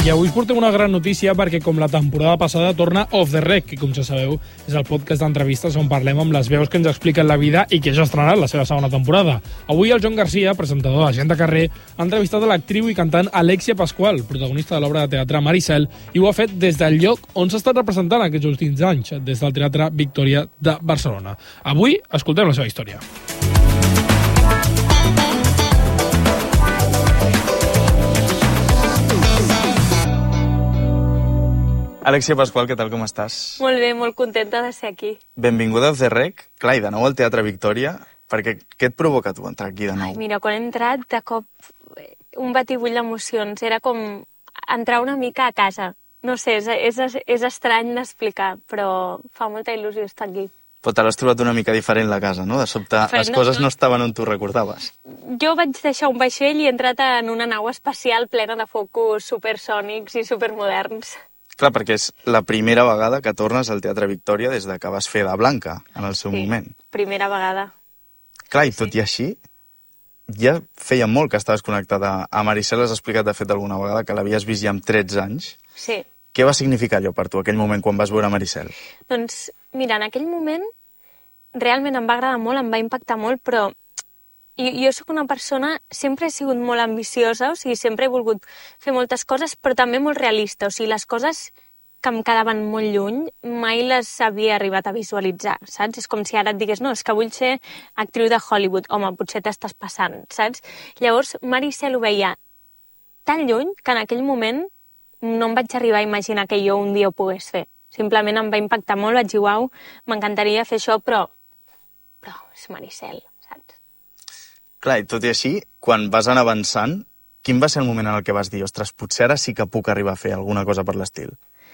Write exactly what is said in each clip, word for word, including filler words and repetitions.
I avui us portem una gran notícia perquè, com la temporada passada, torna Off the Rec, que, com ja sabeu, és el podcast d'entrevistes on parlem amb les veus que ens expliquen la vida i que ja ha estrenat la seva segona temporada. Avui el Joan Garcia, presentador de Gent de Carrer, ha entrevistat a l'actriu i cantant Alexia Pascual, protagonista de l'obra de teatre Maricel, i ho ha fet des del lloc on s'ha estat representant aquests últims anys, des del Teatre Victòria de Barcelona. Avui escoltem la seva història. Alexia Pascual, què tal, com estàs? Molt bé, molt contenta de ser aquí. Benvinguda a Off the Rec. Clar, i de nou al Teatre Victòria, perquè què et provoca tu entrar aquí de nou? Ai, mira, quan he entrat, de cop, un batibull d'emocions. Era com entrar una mica a casa. No sé, és, és, és estrany d'explicar, però fa molta il·lusió estar aquí. Però te l'has trobat una mica diferent, la casa, no? De sobte, Fer, les coses no, no estaven on tu recordaves. Jo vaig deixar un vaixell i he entrat en una nau espacial plena de focus supersònics i supermoderns. Clar, perquè és la primera vegada que tornes al Teatre Victòria des de que vas fer de Blanca, en el seu sí, moment. Primera vegada. Clar, i tot sí. I així, ja feia molt que estaves connectada a Maricel. Has explicat, de fet, alguna vegada que l'havies vist ja amb tretze anys. Sí. Què va significar allò per tu, aquell moment, quan vas veure Maricel? Doncs, mira, en aquell moment realment em va agradar molt, em va impactar molt, però I, jo sóc una persona, sempre he sigut molt ambiciosa, o sigui, sempre he volgut fer moltes coses, però també molt realista. O sigui, les coses que em quedaven molt lluny mai les havia arribat a visualitzar, saps? És com si ara et digués, no, és que vull ser actriu de Hollywood. Home, potser t'estàs passant, saps? Llavors, Maricel ho veia tan lluny que en aquell moment no em vaig arribar a imaginar que jo un dia ho pogués fer. Simplement em va impactar molt, vaig dir, uau, m'encantaria fer això, però, però és Maricel, saps? Clar, i tot i així, quan vas anar avançant, quin va ser el moment en el que vas dir, ostres, potser ara sí que puc arribar a fer alguna cosa per l'estil?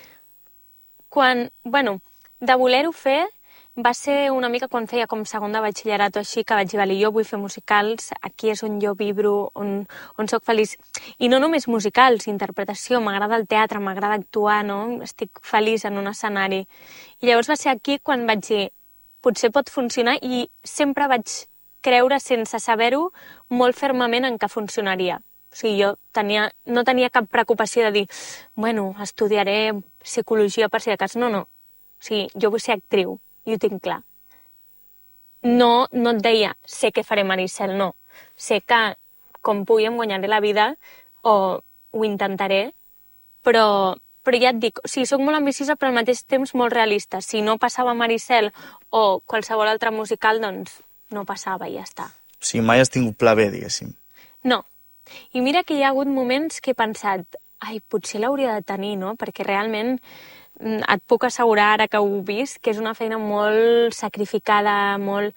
Quan, bueno, de voler-ho fer, va ser una mica quan feia com segon de batxillerat o així, que vaig dir, vale, jo vull fer musicals, aquí és on jo vibro, on, on sóc feliç. I no només musicals, interpretació, m'agrada el teatre, m'agrada actuar, no? Estic feliç en un escenari. I llavors va ser aquí quan vaig dir, potser pot funcionar, i sempre vaig creure, sense saber-ho, molt fermament en què funcionaria. O sigui, jo tenia, no tenia cap preocupació de dir, bueno, estudiaré psicologia per si de cas. No, no. O sigui, jo vull ser actriu, i ho tinc clar. No, no et deia, sé que faré Maricel, no. Sé que, com pugui, em guanyaré la vida, o ho intentaré, però, però ja et dic, o sigui, soc molt ambiciosa, però al mateix temps molt realista. Si no passava Maricel o qualsevol altre musical, doncs no passava i ja està. O sigui, mai has tingut pla B, diguéssim. No. I mira que hi ha hagut moments que he pensat, ai, potser l'hauria de tenir, no? Perquè realment et puc assegurar, ara que ho he vist, que és una feina molt sacrificada, molt...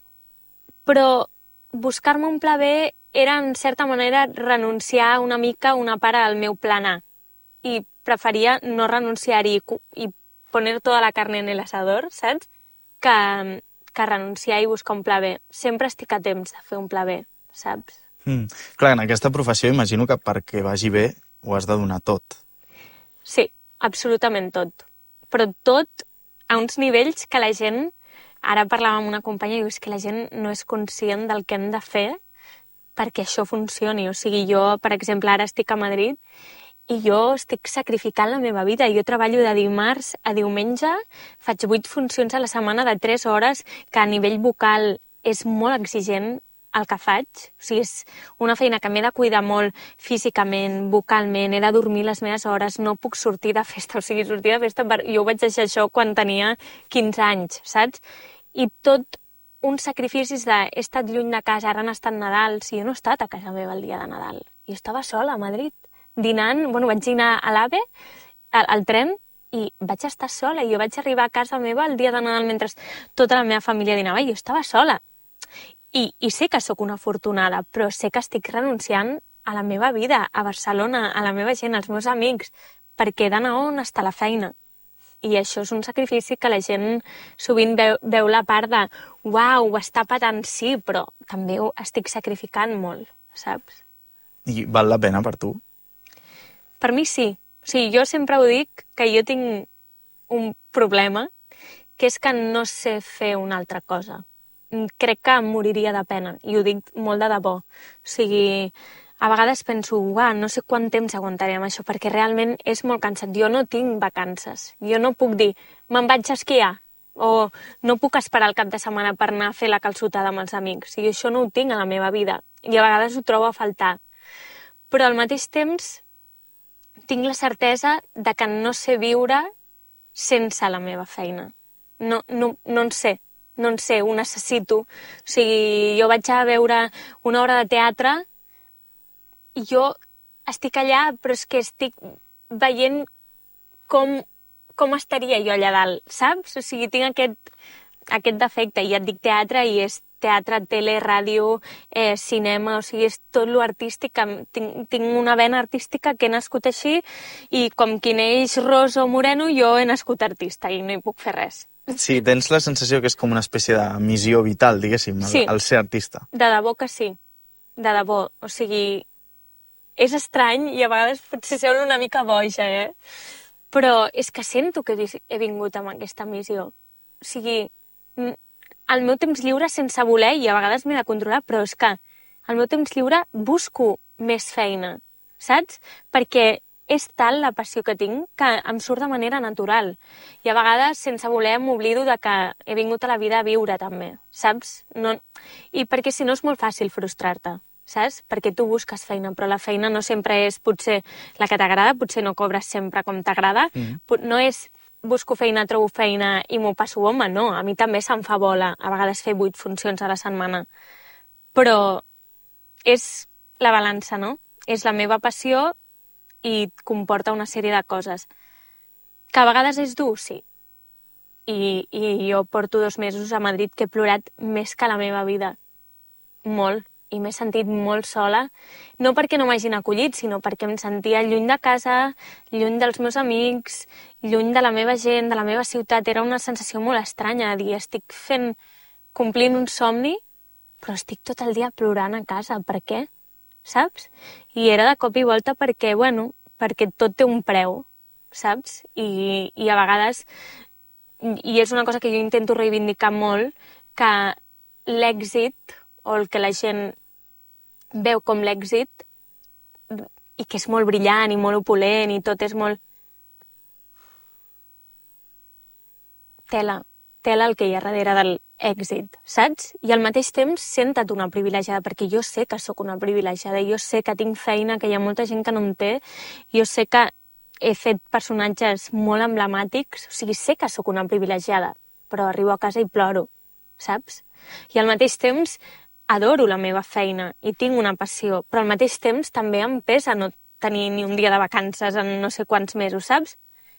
Però buscar-me un pla B era, en certa manera, renunciar una mica una part al meu plan A. I preferia no renunciar-hi i poner tota la carne en el asador, saps? Que... que renunciar i buscar un pla B. Sempre estic a temps de fer un pla B, saps? Mm. Clar, en aquesta professió imagino que perquè vagi bé ho has de donar tot. Sí, absolutament tot. Però tot a uns nivells que la gent... Ara parlava amb una companya i diu, és que la gent no és conscient del que hem de fer perquè això funcioni. O sigui, jo, per exemple, ara estic a Madrid i jo estic sacrificant la meva vida. Jo treballo de dimarts a diumenge, faig vuit funcions a la setmana de tres hores, que a nivell vocal és molt exigent el que faig. O sigui, és una feina que m'he de cuidar molt físicament, vocalment, he de dormir les meves hores, no puc sortir de festa. O sigui, sortir de festa, jo vaig deixar això quan tenia quinze anys, saps? I tot uns sacrificis de he estat lluny de casa, ara han estat Nadal. Si jo no he estat a casa meva el dia de Nadal. Jo estava sola a Madrid. Dinant, bueno, vaig dinar a l'AVE, al, al tren, i vaig estar sola. Jo vaig arribar a casa meva el dia de Nadal mentre tota la meva família dinava i jo estava sola. I, i sé que sóc una afortunada, però sé que estic renunciant a la meva vida, a Barcelona, a la meva gent, als meus amics, perquè he d'anar on està la feina. I això és un sacrifici que la gent sovint veu, veu la part de uau, ho està patant, sí, però també ho estic sacrificant molt, saps? I val la pena per tu? Per mi sí. O sigui, jo sempre ho dic, que jo tinc un problema, que és que no sé fer una altra cosa. Crec que em moriria de pena, i ho dic molt de debò. O sigui, a vegades penso, uah, no sé quant temps aguantaré amb això, perquè realment és molt cansat. Jo no tinc vacances. Jo no puc dir, me'n vaig a esquiar, o no puc esperar el cap de setmana per anar a fer la calçotada amb els amics. I això no ho tinc a la meva vida. I a vegades ho trobo a faltar. Però al mateix temps tinc la certesa de que no sé viure sense la meva feina. No, no, no en sé. No en sé, ho necessito. O sigui, jo vaig a veure una obra de teatre i jo estic allà, però és que estic veient com, com estaria jo allà dalt, saps? O sigui, tinc aquest, aquest defecte. I ja et dic teatre i és teatre, tele, ràdio, eh, cinema, o sigui, és tot lo artístic. Tinc, tinc una vena artística que he nascut així i com qui neix ros o moreno, jo he nascut artista i no hi puc fer res. Sí, tens la sensació que és com una espècie de missió vital, diguéssim, el, sí, el ser artista. De debò que sí, de debò. O sigui, és estrany i a vegades potser sembla una mica boja, eh? Però és que sento que he vingut amb aquesta missió. O sigui, el meu temps lliure sense voler, i a vegades m'he de controlar, però és que al meu temps lliure busco més feina, saps? Perquè és tal la passió que tinc que em surt de manera natural. I a vegades, sense voler, m'oblido de que he vingut a la vida a viure, també, saps? No... I perquè si no és molt fàcil frustrar-te, saps? Perquè tu busques feina, però la feina no sempre és potser la que t'agrada, potser no cobres sempre com t'agrada, mm. no és busco feina, trobo feina i m'ho passo bomba, no. A mi també se'm fa bola, a vegades fer vuit funcions a la setmana. Però és la balança, no? És la meva passió i comporta una sèrie de coses. Que a vegades és dur, sí. I, i jo porto dos mesos a Madrid que he plorat més que la meva vida. Molt. I m'he sentit molt sola, no perquè no m'hagin acollit, sinó perquè em sentia lluny de casa, lluny dels meus amics, lluny de la meva gent, de la meva ciutat. Era una sensació molt estranya, de dir, estic fent, complint un somni, però estic tot el dia plorant a casa. Per què? Saps? I era de cop i volta perquè, bueno, perquè tot té un preu, saps? I, i a vegades, i és una cosa que jo intento reivindicar molt, que l'èxit, o el que la gent veu com l'èxit, i que és molt brillant i molt opulent i tot és molt... Tela, tela el que hi ha darrere de l'èxit, saps? I al mateix temps senta't una privilegiada, perquè jo sé que sóc una privilegiada, jo sé que tinc feina, que hi ha molta gent que no en té, jo sé que he fet personatges molt emblemàtics, o sigui, sé que sóc una privilegiada, però arribo a casa i ploro, saps? I al mateix temps adoro la meva feina i tinc una passió, però al mateix temps també em pesa no tenir ni un dia de vacances en no sé quants mesos, saps?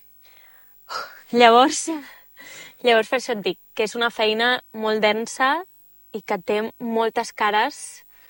Llavors, llavors per això et dic que és una feina molt densa i que té moltes cares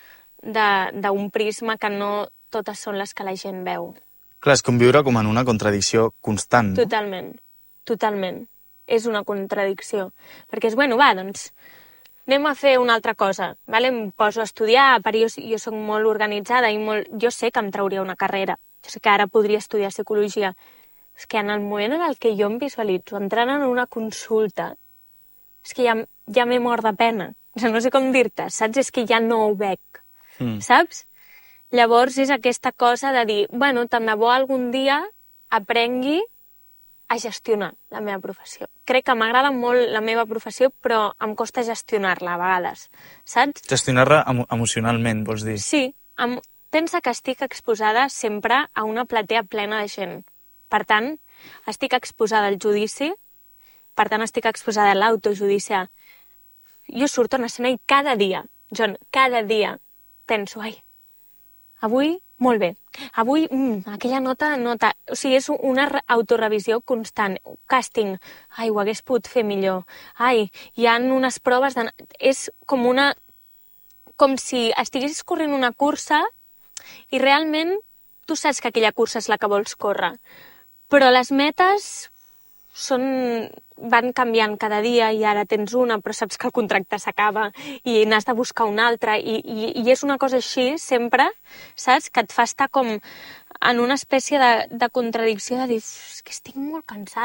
d'un prisma que no totes són les que la gent veu. Clar, és com viure com en una contradicció constant. No? Totalment, totalment. És una contradicció. Perquè és, bueno, va, doncs... anem a fer una altra cosa, vale? Em poso a estudiar, però jo, jo soc molt organitzada i molt... jo sé que em trauria una carrera, jo sé que ara podria estudiar psicologia. És que en el moment en el que jo em visualitzo entrant en una consulta, és que ja, ja m'he mort de pena. No sé com dir-te, saps? És que ja no ho veig, mm. saps? Llavors és aquesta cosa de dir, bueno, tant de bo algun dia aprengui a gestionar la meva professió. Crec que m'agrada molt la meva professió, però em costa gestionar-la a vegades, saps? Gestionar-la emo emocionalment, vols dir? Sí. Em... Pensa que estic exposada sempre a una platea plena de gent. Per tant, estic exposada al judici, per tant, estic exposada a l'autojudici. Jo surto en escena i cada dia, John, cada dia penso, ai, avui molt bé. Avui, mm, aquella nota, nota... O sigui, és una autorevisió constant. Càsting, ai, ho hagués pogut fer millor. Ai, hi ha unes proves de... És com una... Com si estiguessis corrent una cursa i realment tu saps que aquella cursa és la que vols córrer. Però les metes són... van canviant cada dia i ara tens una, però saps que el contracte s'acaba i n'has de buscar una altra i, i, i és una cosa així sempre, saps? Que et fa estar com en una espècie de, de contradicció de dir, és que estic molt cansada,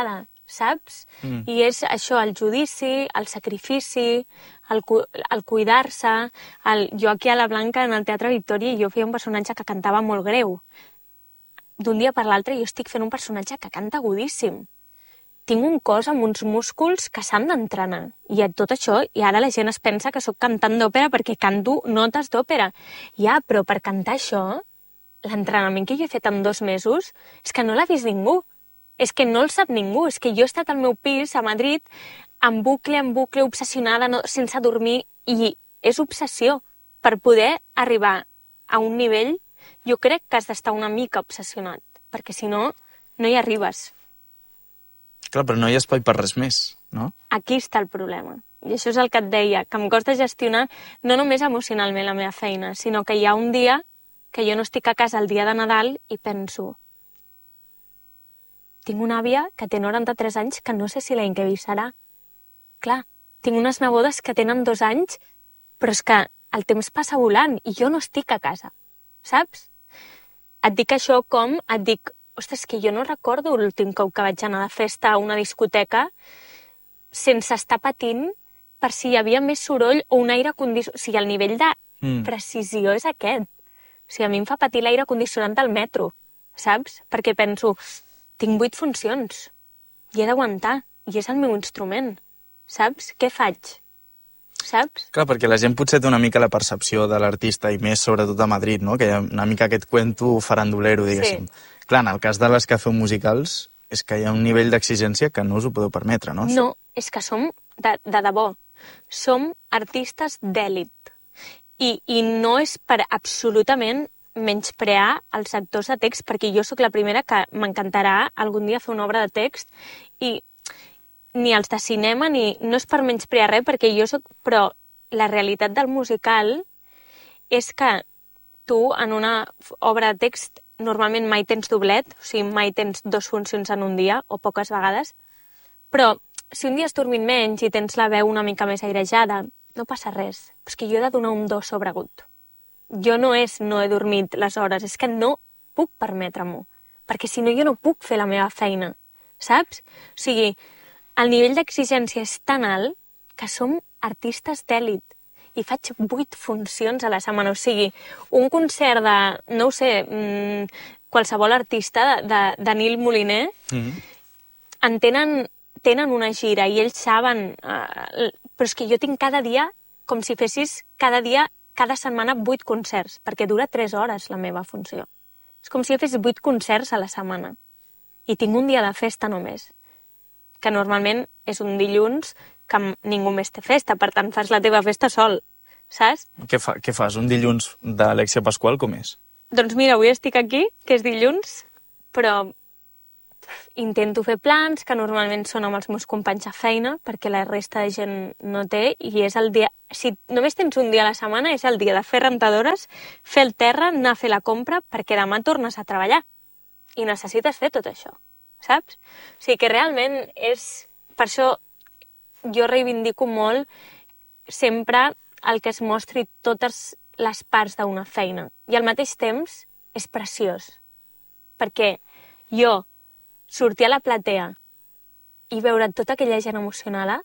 saps? Mm. I és això, el judici, el sacrifici, el, cu el cuidar-se... El... Jo aquí a la Blanca, en el Teatre Victòria, jo feia un personatge que cantava molt greu. D'un dia per l'altre jo estic fent un personatge que canta agudíssim. Tinc un cos amb uns músculs que s'han d'entrenar. I a tot això, i ara la gent es pensa que sóc cantant d'òpera perquè canto notes d'òpera. Ja, però per cantar això, l'entrenament que jo he fet en dos mesos és que no l'ha vist ningú. És que no el sap ningú. És que jo he estat al meu pis a Madrid en bucle, en bucle, obsessionada, no, sense dormir, i és obsessió. Per poder arribar a un nivell, jo crec que has d'estar una mica obsessionat, perquè si no, no hi arribes. Clar, però no hi ha espai per res més, no? Aquí està el problema. I això és el que et deia, que em costa gestionar no només emocionalment la meva feina, sinó que hi ha un dia que jo no estic a casa el dia de Nadal i penso, tinc una àvia que té noranta-tres anys que no sé si l'any que ve serà. Clar, tinc unes nebodes que tenen dos anys, però és que el temps passa volant i jo no estic a casa, saps? Et dic això com et dic, ostres, que jo no recordo l'últim cop que vaig anar de festa a una discoteca sense estar patint per si hi havia més soroll o un aire condicionat. O sigui, el nivell de mm. precisió és aquest. O sigui, a mi em fa patir l'aire condicionat del metro, saps? Perquè penso, tinc vuit funcions i he d'aguantar, i és el meu instrument, saps? Què faig? Saps? Clar, perquè la gent potser té una mica la percepció de l'artista, i més sobretot a Madrid, no? Que hi ha una mica aquest cuento farandulero, diguéssim. Sí. Clar, en el cas de les que feu musicals, és que hi ha un nivell d'exigència que no us ho podeu permetre, no? No, és que som, de, de debò, som artistes d'èlit. I, I no és per absolutament menysprear els actors de text, perquè jo sóc la primera que m'encantarà algun dia fer una obra de text, i ni els de cinema, ni... no és per menysprear res, perquè jo sóc... Però la realitat del musical és que tu, en una obra de text, normalment mai tens doblet, o sigui, mai tens dos funcions en un dia, o poques vegades, però si un dia has dormit menys i tens la veu una mica més airejada, no passa res. És que jo he de donar un do sobregut. Jo no és no he dormit les hores, és que no puc permetre-m'ho, perquè si no jo no puc fer la meva feina, saps? O sigui, el nivell d'exigència és tan alt que som artistes d'èlit. I faig vuit funcions a la setmana. O sigui, un concert de, no ho sé, mmm, qualsevol artista, de, de, de Nil Moliner, mm-hmm. en tenen, tenen una gira i ells saben... Uh, però és que jo tinc cada dia, com si fessis cada dia, cada setmana, vuit concerts, perquè dura tres hores la meva funció. És com si jo fes vuit concerts a la setmana. I tinc un dia de festa només, que normalment és un dilluns que ningú més té festa, per tant fas la teva festa sol, saps? Què, fa, què fas? Un dilluns d'Alexia Pascual com és? Doncs mira, avui estic aquí, que és dilluns, però intento fer plans, que normalment són amb els meus companys de feina, perquè la resta de gent no té, i és el dia... Si només tens un dia a la setmana, és el dia de fer rentadores, fer el terra, anar a fer la compra, perquè demà tornes a treballar. I necessites fer tot això, saps? O sigui que realment és... Per això jo reivindico molt sempre el que es mostri totes les parts d'una feina. I al mateix temps és preciós. Perquè jo sortir a la platea i veure tota aquella gent emocionada,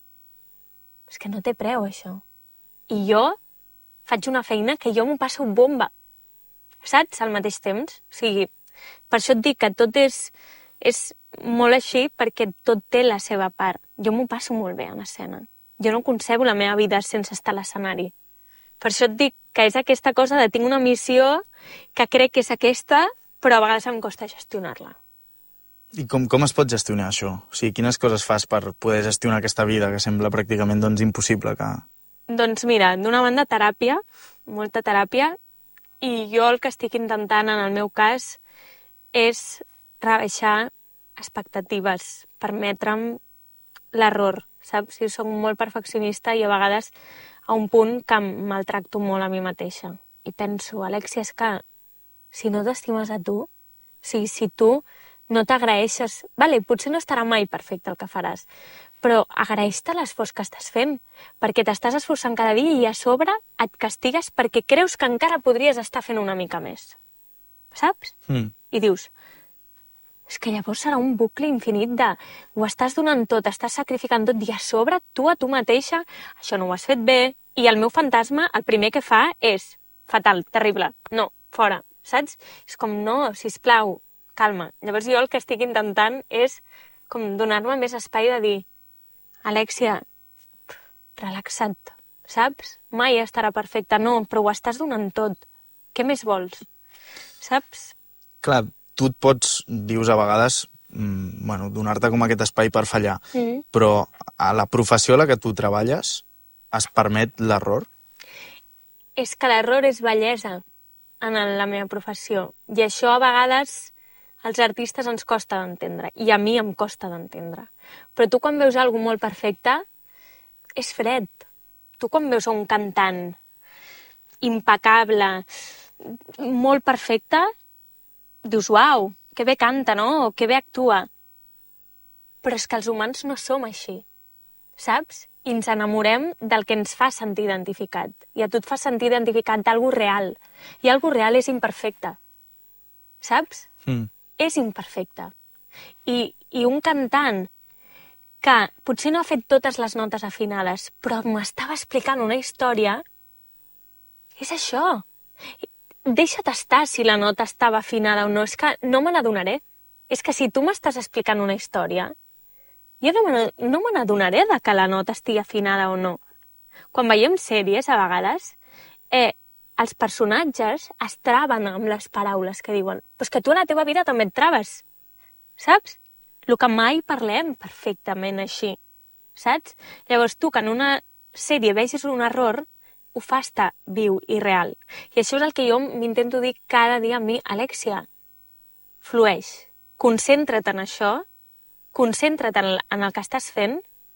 és que no té preu, això. I jo faig una feina que jo m'ho passo bomba. Saps? Al mateix temps. O sigui, per això et dic que tot és... és molt així perquè tot té la seva part. Jo m'ho passo molt bé en escena. Jo no concebo la meva vida sense estar a l'escenari. Per això et dic que és aquesta cosa de tinc una missió que crec que és aquesta, però a vegades em costa gestionar-la. I com, com es pot gestionar això? O sigui, quines coses fas per poder gestionar aquesta vida que sembla pràcticament doncs, impossible? Que... Doncs mira, d'una banda teràpia, molta teràpia, i jo el que estic intentant en el meu cas és rebaixar expectatives, permetre'm l'error, saps? Si soc molt perfeccionista i a vegades a un punt que em maltracto molt a mi mateixa. I penso, Alexia, és que si no t'estimes a tu, si, si tu no t'agraeixes... Vale, potser no estarà mai perfecte el que faràs, però agraeix-te l'esforç que estàs fent, perquè t'estàs esforçant cada dia i a sobre et castigues perquè creus que encara podries estar fent una mica més. Saps? Mm. I dius... és que llavors serà un bucle infinit de ho estàs donant tot, estàs sacrificant tot, i a sobre tu a tu mateixa, això no ho has fet bé, i el meu fantasma el primer que fa és fatal, terrible, no, fora, saps? És com, no, sisplau, calma. Llavors jo el que estic intentant és com donar-me més espai de dir Alèxia, relaxa't, saps? Mai estarà perfecte, no, però ho estàs donant tot. Què més vols? Saps? Clar, tu et pots, dius a vegades, mm, bueno, donar-te com aquest espai per fallar, mm. però a la professió a la que tu treballes es permet l'error? És que l'error és bellesa en la meva professió, i això a vegades als artistes ens costa d'entendre, i a mi em costa d'entendre. Però tu quan veus alguna molt perfecte, és fred. Tu quan veus un cantant impecable, molt perfecte, dius, uau, que bé canta, no? O que bé actua. Però és que els humans no som així, saps? I ens enamorem del que ens fa sentir identificat. I a tu et fa sentir identificat d'algú real. I algú real és imperfecte, saps? Mm. És imperfecte. I, I un cantant que potser no ha fet totes les notes afinades, però m'estava explicant una història, és això. Deixa't estar si la nota estava afinada o no, és que no me n'adonaré. És que si tu m'estàs explicant una història, jo no me, no me n'adonaré de que la nota estigui afinada o no. Quan veiem sèries, a vegades, eh, els personatges es traven amb les paraules que diuen. Però és que tu a la teva vida també et trabes, saps? El que mai parlem perfectament així, saps? Llavors tu, que en una sèrie vegis un error, ho fa estar viu i real. I això és el que jo m'intento dir cada dia a mi, Alèxia, flueix, concentra't en això, concentra't en, en el que estàs fent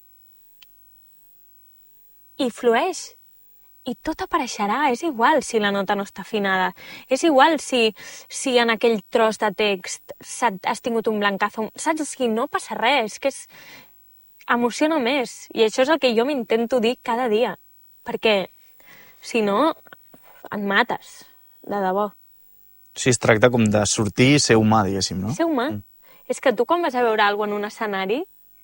i flueix. I tot apareixerà, és igual si la nota no està afinada, és igual si, si en aquell tros de text has tingut un blancazo, saps? O sigui, no passa res, que és... emociona més, i això és el que jo m'intento dir cada dia, perquè si no, et mates, de debò. Sí, es tracta com de sortir i ser humà, diguéssim, no? Ser humà. Mm. És que tu quan vas a veure alguna cosa en un escenari,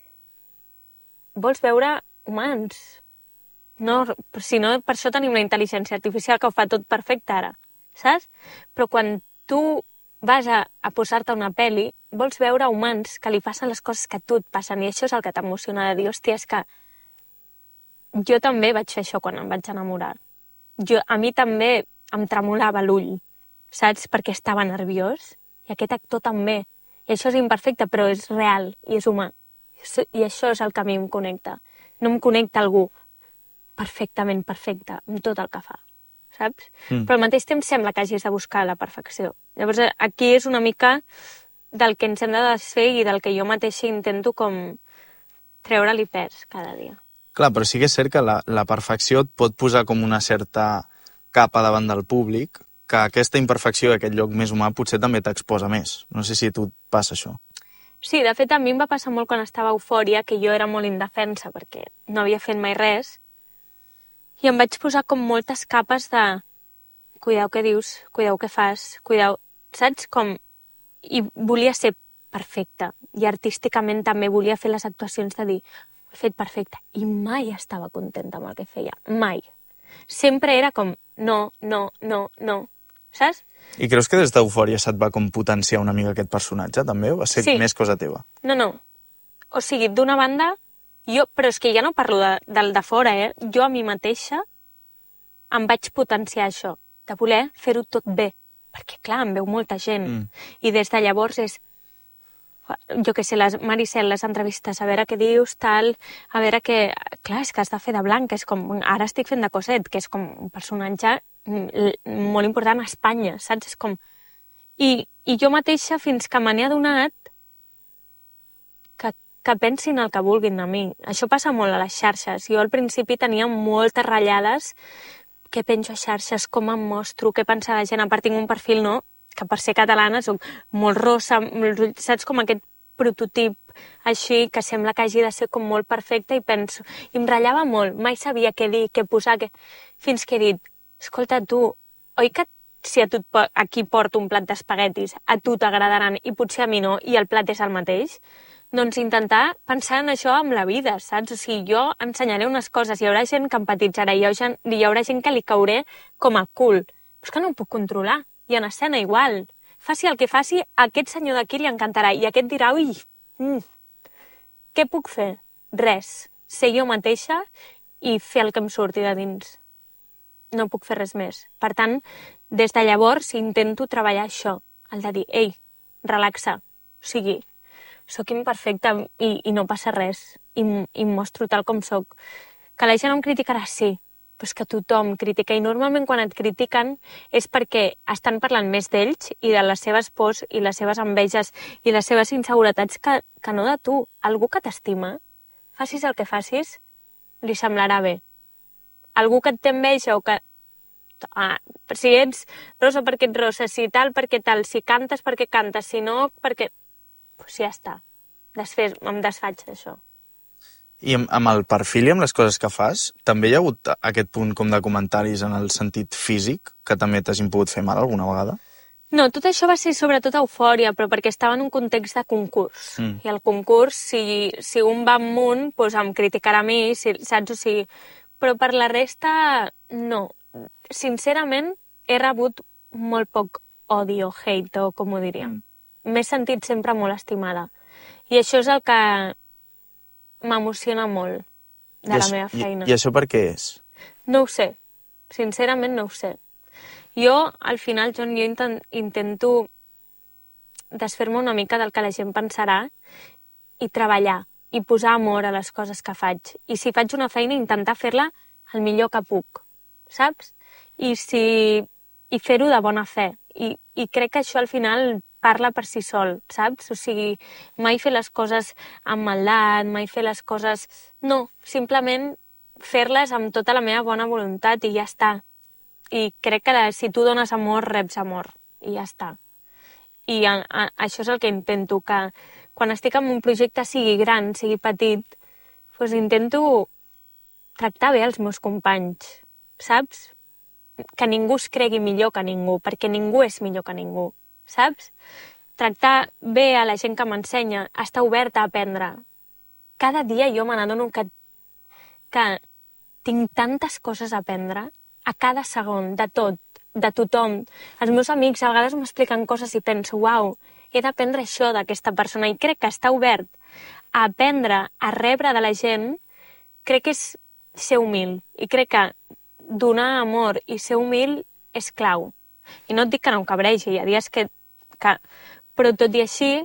vols veure humans. No, si no, per això tenim la intel·ligència artificial que ho fa tot perfecte ara, saps? Però quan tu vas a, a posar-te una pel·li, vols veure humans que li passen les coses que a tu et passen, i això és el que t'emociona, de dir, hòstia, és que jo també vaig fer això quan em vaig enamorar. Jo, a mi també em tremolava l'ull, saps? Perquè estava nerviós, i aquest actor també. I això és imperfecte, però és real, i és humà. I això és el que a mi em connecta. No em connecta algú perfectament perfecte, amb tot el que fa, saps? Mm. Però al mateix temps sembla que hagis de buscar la perfecció. Llavors, aquí és una mica del que ens hem de desfer i del que jo mateixa intento com treure-li pes cada dia. Clar, però sí que és cert que la, la perfecció et pot posar com una certa capa davant del públic, que aquesta imperfecció d'aquest lloc més humà potser també t'exposa més. No sé si a tu et passa això. Sí, de fet, a mi em va passar molt quan estava a Eufòria, que jo era molt indefensa perquè no havia fet mai res, i em vaig posar com moltes capes de cuidao què dius, cuidao què fas, cuidao... Saps? Com... I volia ser perfecta. I artísticament també volia fer les actuacions de dir ho he fet perfecte. I mai estava contenta amb el que feia. Mai. Sempre era com no, no, no, no. Saps? I creus que des d'Eufòria se't va com potenciar una mica aquest personatge, també? O va ser sí. Més cosa teva? No, no. O sigui, d'una banda... Jo, però és que ja no parlo de, del de fora, eh? Jo a mi mateixa em vaig potenciar això, de voler fer-ho tot bé. Perquè, clar, em veu molta gent. Mm. I des de llavors és, jo què sé, les Maricel, les entrevistes, a veure què dius, tal, a veure què... Clar, és que has de fer de blanc, és com... Ara estic fent de Cosette, que és com un personatge molt important a Espanya, saps? És com... I, i jo mateixa, fins que me n'he adonat, que pensin el que vulguin de mi. Això passa molt a les xarxes. Jo al principi tenia moltes ratllades, què penjo a xarxes, com em mostro, què pensa la gent. A part tinc un perfil, no?, que per ser catalana soc molt rossa, saps, com aquest prototip així, que sembla que hagi de ser com molt perfecte, i penso, i em ratllava molt, mai sabia què dir, què posar, què... fins que he dit, escolta tu, oi que si a tu et po- aquí porto un plat d'espaguetis, a tu t'agradaran i potser a mi no, i el plat és el mateix, doncs intentar pensar en això amb la vida, saps? O sigui, jo ensenyaré unes coses, hi haurà gent que empatitzarà, hi haurà, hi haurà gent que li cauré com a cul, però és que no ho puc controlar, i en escena igual. Faci el que faci, a aquest senyor d'aquí li encantarà, i aquest dirà, ui, mm, què puc fer? Res. Ser jo mateixa i fer el que em surti de dins. No puc fer res més. Per tant, des de llavors intento treballar això, el de dir, ei, relaxa, o sigui, sóc imperfecta i, i no passa res, i, i em mostro tal com sóc. Que la gent em criticarà, sí, però és que tothom critica, i normalment quan et critiquen és perquè estan parlant més d'ells i de les seves pors i les seves enveges i les seves inseguretats que, que no de tu. Algú que t'estima, facis el que facis, li semblarà bé. Algú que et té enveja o que... Ah, si ets rosa perquè ets rosa, si tal perquè tal, si cantes perquè cantes, si no perquè... Pues ja està. Desfés, em desfaig d'això. I amb, amb el perfil i amb les coses que fas, també hi ha hagut aquest punt com de comentaris en el sentit físic, que també t'hagin pogut fer mal alguna vegada? No, tot això va ser sobretot eufòria, però perquè estava en un context de concurs. Mm. I el concurs, si, si un va amunt, doncs em criticarà a mi, si, saps? O sigui, però per la resta, no. Sincerament, he rebut molt poc odi o hate, o com ho diríem. Mm. M'he sentit sempre molt estimada. I això és el que m'emociona molt de la meva feina. I, I això per què és? No ho sé. Sincerament no ho sé. Jo, al final, John, jo intent, intento desfer-me una mica del que la gent pensarà i treballar, i posar amor a les coses que faig. I si faig una feina, intentar fer-la el millor que puc, saps? I, si, i fer-ho de bona fe. I, I crec que això al final parla per si sol, saps? O sigui, mai fer les coses amb maldat, mai fer les coses... No, simplement fer-les amb tota la meva bona voluntat i ja està. I crec que si tu dones amor, reps amor. I ja està. I a, a, això és el que intento, que quan estic en un projecte, sigui gran, sigui petit, doncs intento tractar bé els meus companys, saps? Que ningú es cregui millor que ningú, perquè ningú és millor que ningú, saps? Tractar bé a la gent que m'ensenya, estar oberta a aprendre. Cada dia jo me n'adono que, que tinc tantes coses a aprendre, a cada segon, de tot, de tothom. Els meus amics a vegades m'expliquen coses i penso, uau, he d'aprendre això d'aquesta persona. I crec que estar obert a aprendre, a rebre de la gent, crec que és ser humil. I crec que donar amor i ser humil és clau. I no et dic que no em cabregi, hi ha dies que... que... Però tot i així,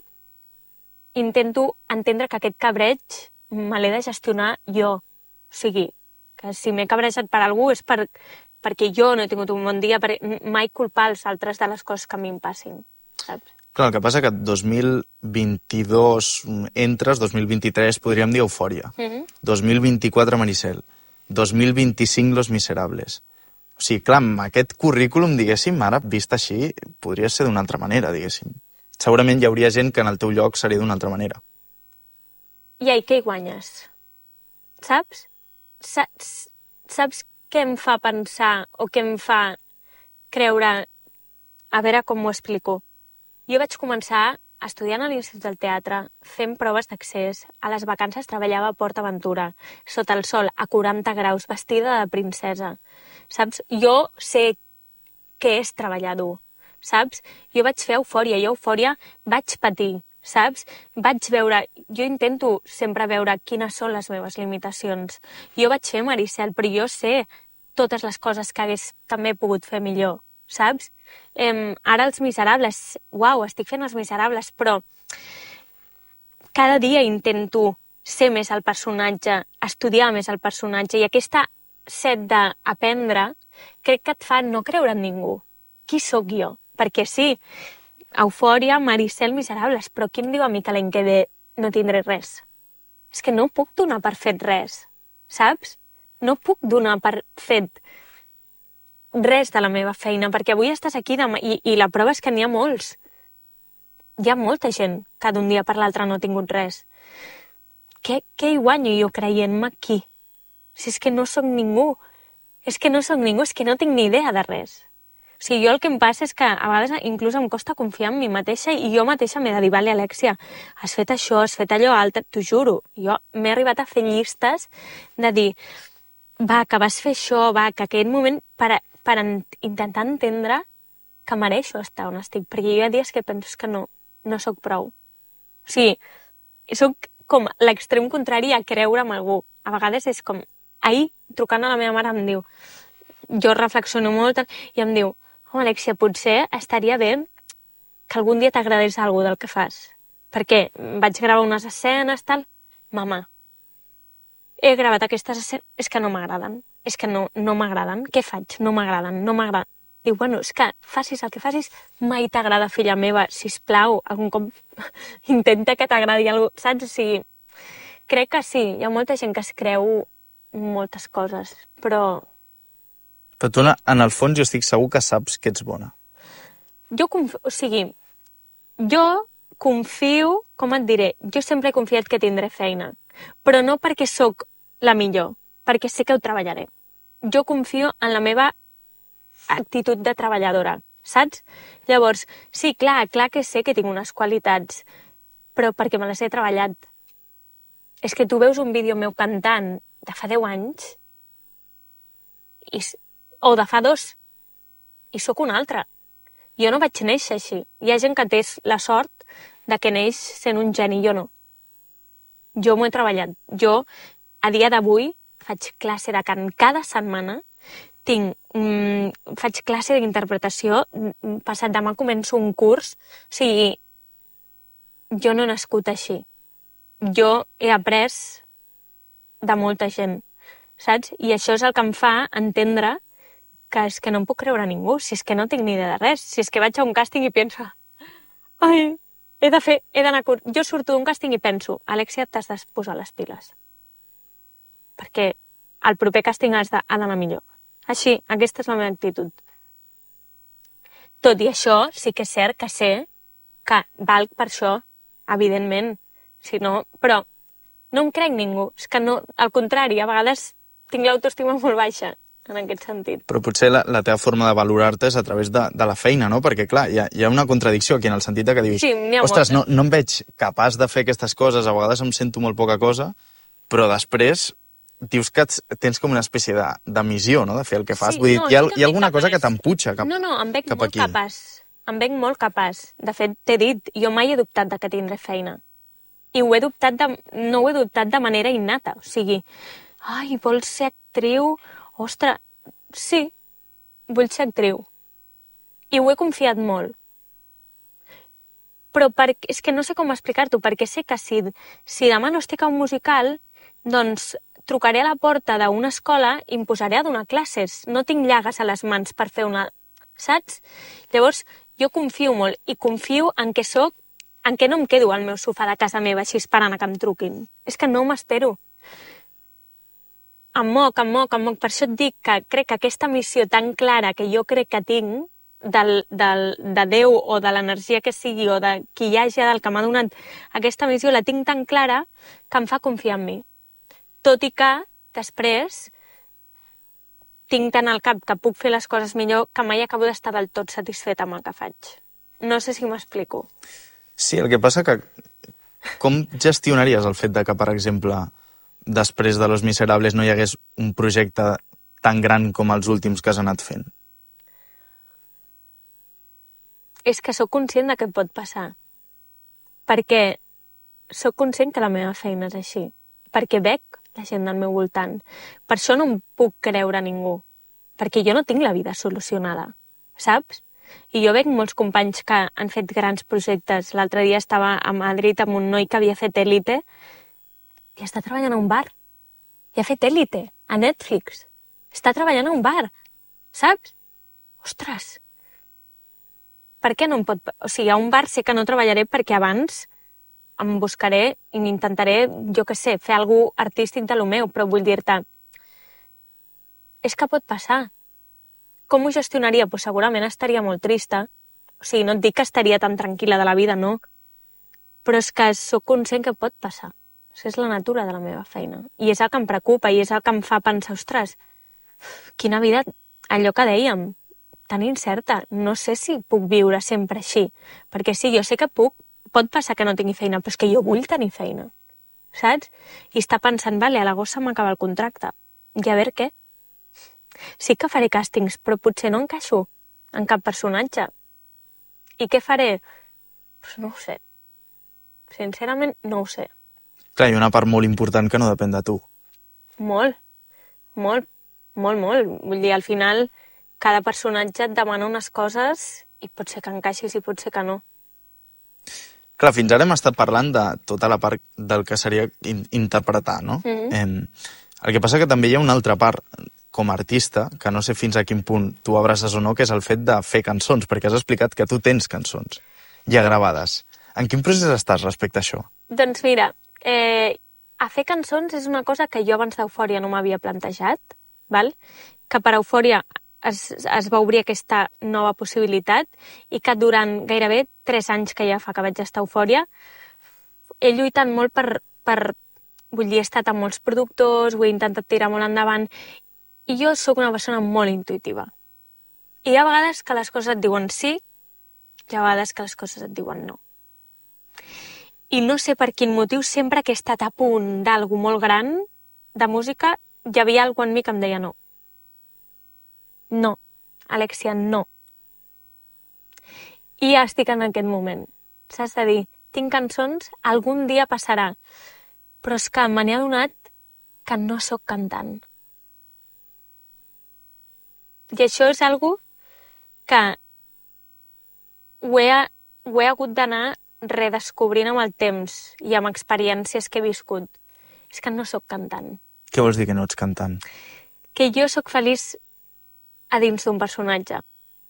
intento entendre que aquest cabreig me l'he de gestionar jo. O sigui, que si m'he cabrejat per algú és per... perquè jo no he tingut un bon dia, per mai culpar els altres de les coses que a mi em passin, saps? Clar, el que passa que dos mil vint-i-dos entres, dos mil vint-i-tres podríem dir eufòria, mm-hmm. dos mil vint-i-quatre Maricel, dos mil vint-i-cinc Los Miserables. O sigui, clar, amb aquest currículum, diguéssim, ara, vist així, podria ser d'una altra manera, diguéssim. Segurament hi hauria gent que en el teu lloc seria d'una altra manera. I ai, què hi guanyes? Saps? Saps, saps què em fa pensar o què em fa creure... A veure com m'ho explico. Jo vaig començar estudiant a l'Institut del Teatre, fent proves d'accés. A les vacances treballava a Port Aventura, sota el sol, a quaranta graus, vestida de princesa. Saps? Jo sé què és treballar dur, saps? Jo vaig fer eufòria, i eufòria vaig patir, saps? Vaig veure... Jo intento sempre veure quines són les meves limitacions. Jo vaig fer Maricel, però jo sé totes les coses que hagués també pogut fer millor, saps? Eh, ara els Miserables, uau, estic fent els Miserables, però cada dia intento ser més el personatge, estudiar més el personatge, i aquesta set d'aprendre crec que et fa no creure en ningú. Qui sóc jo? Perquè sí, eufòria, Maricel, Miserables, però qui em diu a mi que l'any que ve no tindré res? És que no puc donar per fet res, saps? No puc donar per fet res de la meva feina, perquè avui estàs aquí demà, i, i la prova és que n'hi ha molts. Hi ha molta gent que d'un dia per l'altre no ha tingut res. Què, què hi guanyo jo creient-me aquí? Si és que no sóc ningú. És que no sóc ningú, és que no tinc ni idea de res. O sigui, jo el que em passa és que a vegades inclús em costa confiar en mi mateixa i jo mateixa m'he de dir, vale, Alexia, has fet això, has fet allò altre, t'ho juro. Jo m'he arribat a fer llistes de dir, va, que vas fer això, va, que aquest moment per, per intentar entendre que mereixo estar on estic, perquè hi ha dies que penso que no, no sóc prou. O sigui, sóc com l'extrem contrari a creure en algú. A vegades és com... Ahir, trucant a la meva mare, em diu... Jo reflexiono molt i em diu, home, Alexia, potser estaria bé que algun dia t'agradés alguna del que fas. Perquè vaig gravar unes escenes, tal... Mama, he gravat aquestes escenes... És que no m'agraden. És que no, no m'agraden. Què faig? No m'agraden, no m'agraden. Diu, bueno, és que facis el que facis, mai t'agrada, filla meva, sisplau, algun cop intenta que t'agradi alguna cosa, saps? O sigui, crec que sí, hi ha molta gent que es creu moltes coses, però... Però tu, en el fons, jo estic segur que saps que ets bona. Jo confio, o sigui, jo confio, com et diré, jo sempre he confiat que tindré feina, però no perquè sóc la millor, perquè sé que ho treballaré. Jo confio en la meva actitud de treballadora, saps? Llavors, sí, clar, clar que sé que tinc unes qualitats, però perquè me les he treballat. És que tu veus un vídeo meu cantant de fa deu anys, i, o de fa dos, i sóc una altra. Jo no vaig néixer així. Hi ha gent que té la sort de que neix sent un geni, jo no. Jo m'ho he treballat. Jo, a dia d'avui, faig classe de cant cada setmana, tinc, mm, faig classe d'interpretació, passat demà començo un curs, o sigui, jo no he nascut així. Jo he après de molta gent, saps? I això és el que em fa entendre que és que no em puc creure a ningú, si és que no tinc ni idea de res, si és que vaig a un càsting i penso, ai, he de fer, he d'anar... Jo surto d'un càsting i penso, Alexia, t'has de posar les piles. Perquè el proper càsting has d'anar millor. Així, aquesta és la meva actitud. Tot i això, sí que és cert que sé que valc per això, evidentment. Si no, però no em crec ningú. És que no, al contrari, a vegades tinc l'autoestima molt baixa, en aquest sentit. Però potser la, la teva forma de valorar-te és a través de, de la feina, no? Perquè, clar, hi ha, hi ha una contradicció aquí, en el sentit que dius, sí, ostres, no, no em veig capaç de fer aquestes coses, a vegades em sento molt poca cosa, però després dius que tens com una espècie de, de missió, no?, de fer el que fas. Sí, Vull dir, no, hi ha, sí hi ha alguna cosa que t'empuja cap, no, no, em veig cap molt aquí. capaç. Em veig molt capaç. De fet, t'he dit, jo mai he dubtat de que tindré feina. I ho he dubtat de, no ho he dubtat de manera innata. O sigui, ai, vols ser actriu? Ostres, sí, vull ser actriu. I ho he confiat molt. Però per, és que no sé com explicar-t'ho, perquè sé que si, si demà no estic a un musical, doncs trucaré a la porta d'una escola i em posaré a donar classes. No tinc llagues a les mans per fer una... Saps? Llavors, jo confio molt i confio en què soc, en què no em quedo al meu sofà de casa meva així esperant a que em truquin. És que no m'espero. Em moc, em moc, em moc. Per això et dic que crec que aquesta missió tan clara que jo crec que tinc del, del, de Déu o de l'energia que sigui o de qui hi hagi del que m'ha donat aquesta missió, la tinc tan clara que em fa confiar en mi. Tot i que, després, tinc tant al cap que puc fer les coses millor que mai acabo d'estar del tot satisfeta amb el que faig. No sé si m'explico. Sí, el que passa que... Com gestionaries el fet de que, per exemple, després de Los Miserables no hi hagués un projecte tan gran com els últims que has anat fent? És que sóc conscient de què pot passar. Perquè sóc conscient que la meva feina és així. Perquè veig la gent del meu voltant. Per això no em puc creure a ningú. Perquè jo no tinc la vida solucionada, saps? I jo veig molts companys que han fet grans projectes. L'altre dia estava a Madrid amb un noi que havia fet Élite i està treballant a un bar. I ha fet Élite, a Netflix. Està treballant a un bar, saps? Ostres! Per què no em pot... O sigui, a un bar sé que no treballaré perquè abans em buscaré i intentaré, jo què sé, fer alguna cosa artístic de lo meu, però vull dir-te, és que pot passar. Com ho gestionaria? Pues segurament estaria molt trista. O sigui, no et dic que estaria tan tranquil·la de la vida, no. Però és que sóc conscient que pot passar. Això és la natura de la meva feina. I és el que em preocupa i és el que em fa pensar, ostres, quina vida, allò que dèiem, tan incerta. No sé si puc viure sempre així. Perquè sí, jo sé que puc, pot passar que no tingui feina, però és que jo vull tenir feina, saps? I està pensant, vale, a l'agost se m'acaba el contracte. I a veure què? Sí que faré càstings, però potser no encaixo en cap personatge. I què faré? Pues no ho sé. Sincerament, no ho sé. Clar, hi ha una part molt important que no depèn de tu. Molt, molt, molt, molt. Vull dir, al final, cada personatge et demana unes coses i pot ser que encaixis i pot ser que no. Clar, fins ara hem estat parlant de tota la part del que seria in interpretar, no? Mm-hmm. eh, el que passa que també hi ha una altra part com a artista, que no sé fins a quin punt tu abraces o no, que és el fet de fer cançons, perquè has explicat que tu tens cançons ja gravades. En quin procés estàs respecte a això? Doncs mira, eh, a fer cançons és una cosa que jo abans d'Eufòria no m'havia plantejat, val? Que per Eufòria es, es va obrir aquesta nova possibilitat i que durant gairebé tres anys que ja fa que vaig estar a Eufòria he lluitat molt per, per... Vull dir, he estat amb molts productors, ho he intentat tirar molt endavant i jo sóc una persona molt intuïtiva. I hi ha vegades que les coses et diuen sí i hi ha vegades que les coses et diuen no. I no sé per quin motiu, sempre que he estat a punt d'algú molt gran de música, hi havia alguna en mi que em deia no. No, Alexia, no. I ja estic en aquest moment. Saps de dir, tinc cançons, algun dia passarà. Però és que me n'he adonat que no sóc cantant. I això és algo que ho he, ho he hagut d'anar redescobrint amb el temps i amb experiències que he viscut. És que no sóc cantant. Què vols dir que no ets cantant? Que jo sóc feliç a dins d'un personatge.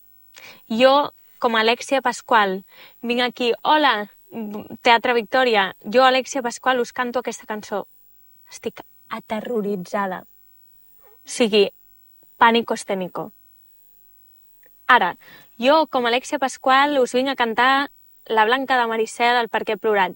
Jo, com a Alexia Pasqual, vinc aquí, hola, Teatre Victòria, jo, Alexia Pasqual, us canto aquesta cançó. Estic aterroritzada. O sigui, pànico escénico. Ara, jo, com a Alexia Pasqual, us vinc a cantar La Blanca de Maricel, El perquè he plorat.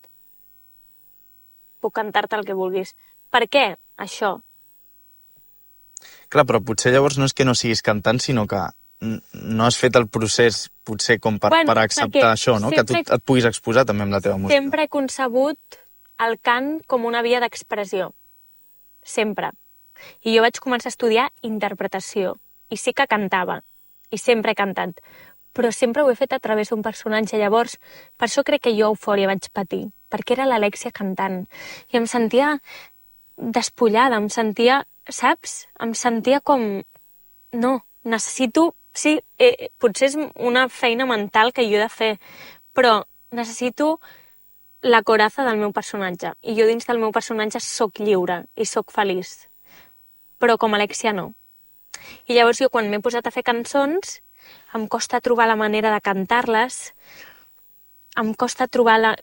Puc cantar-te el que vulguis. Per què? Això. Clar, però potser llavors no és que no siguis cantant, sinó que no has fet el procés, potser, com per, bueno, per acceptar això, no? Que tu et puguis exposar també amb la teva música. Sempre he concebut el cant com una via d'expressió. Sempre. I jo vaig començar a estudiar interpretació. I sí que cantava. I sempre he cantat. Però sempre ho he fet a través d'un personatge. Llavors, per això crec que jo a Eufòria vaig patir. Perquè era l'Alexia cantant. I em sentia despullada, em sentia, saps? Em sentia com... No, necessito... Sí, eh, potser és una feina mental que jo he de fer, però necessito la coraza del meu personatge. I jo dins del meu personatge sóc lliure i sóc feliç. Però com a Alexia no. I llavors jo quan m'he posat a fer cançons em costa trobar la manera de cantar-les, em costa trobar la...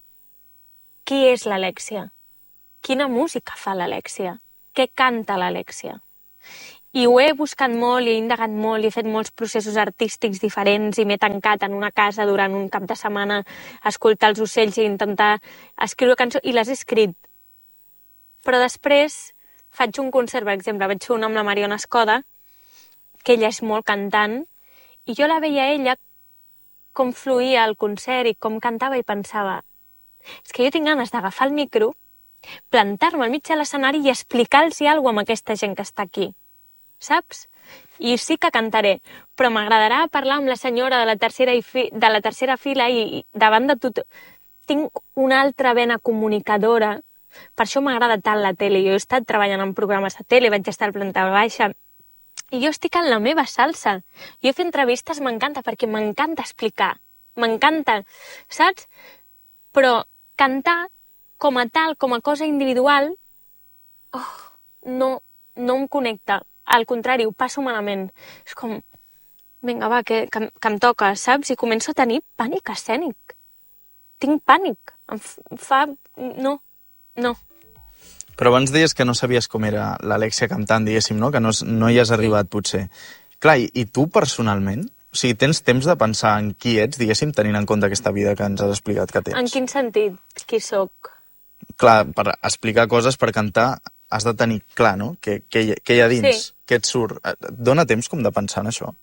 Qui és l'Alexia? Quina música fa l'Alexia? Què canta l'Alexia? I ho he buscat molt, i he indagat molt, i he fet molts processos artístics diferents, i m'he tancat en una casa durant un cap de setmana a escoltar els ocells i intentar escriure cançons, i les he escrit. Però després faig un concert, per exemple, vaig fer un amb la Mariona Escoda, que ella és molt cantant, i jo la veia a ella com fluïa el concert i com cantava i pensava, és que jo tinc ganes d'agafar el micro, plantar-me al mig de l'escenari i explicar-los alguna cosa amb aquesta gent que està aquí. Saps? I sí que cantaré, però m'agradarà parlar amb la senyora de la tercera, i fi, de la tercera fila i, i davant de tot... Tinc una altra vena comunicadora, per això m'agrada tant la tele. Jo he estat treballant en programes de tele, vaig estar a planta baixa, i jo estic en la meva salsa. Jo fer entrevistes m'encanta perquè m'encanta explicar, m'encanta, saps? Però cantar com a tal, com a cosa individual, oh, no, no em connecta. Al contrari, ho passo malament. És com, vinga, va, que, que, que em toca, saps? I començo a tenir pànic escènic. Tinc pànic. Em fa... No, no. Però abans deies que no sabies com era l'Alexia cantant, diguéssim, no? Que no, no hi has arribat, potser. Clar, i, i tu personalment? O sigui, tens temps de pensar en qui ets, diguéssim, tenint en compte aquesta vida que ens has explicat que tens? En quin sentit? Qui sóc? Clar, per explicar coses, per cantar, has de tenir clar, no? Què, què, què hi ha dins, sí. Què et surt. Et dona temps com de pensar en això?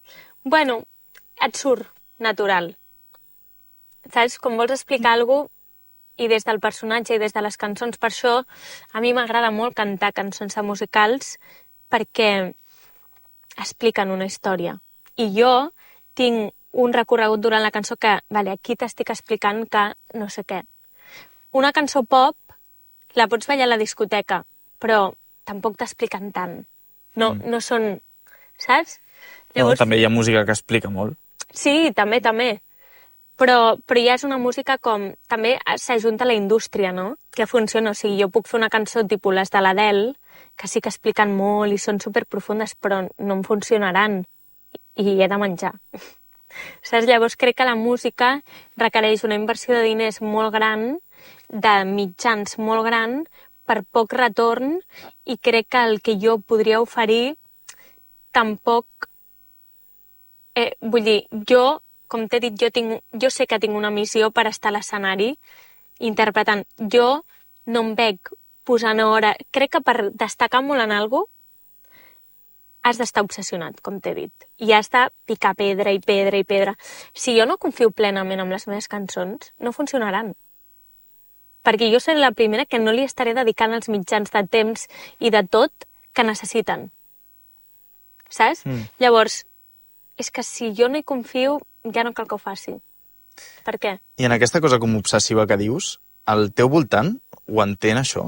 Bueno, et surt natural. Saps? Com vols explicar alguna cosa i des del personatge i des de les cançons. Per això a mi m'agrada molt cantar cançons musicals perquè expliquen una història. I jo tinc un recorregut durant la cançó que, vale, aquí t'estic explicant que no sé què. Una cançó pop la pots ballar a la discoteca, però tampoc t'expliquen tant. No, mm. no són... Saps? Llavors... No, també hi ha música que explica molt. Sí, també, també. Però, però ja és una música com... També s'ajunta la indústria, no? Que funciona. O sigui, jo puc fer una cançó tipus les de l'Adele, que sí que expliquen molt i són superprofundes, però no em funcionaran. I he de menjar. Saps? Llavors crec que la música requereix una inversió de diners molt gran, de mitjans molt gran, per poc retorn, i crec que el que jo podria oferir tampoc... Eh, vull dir, jo... Com t'he dit, jo, tinc, jo sé que tinc una missió per estar a l'escenari interpretant. Jo no em veig posant hora... Crec que per destacar molt en alguna cosa has d'estar obsessionat, com t'he dit. I has de picar pedra i pedra i pedra. Si jo no confio plenament en les meves cançons, no funcionaran. Perquè jo seré la primera que no li estaré dedicant els mitjans de temps i de tot que necessiten. Saps? Mm. Llavors, és que si jo no hi confio, ja no cal que ho faci. Per què? I en aquesta cosa com obsessiva que dius, al teu voltant ho entén, això?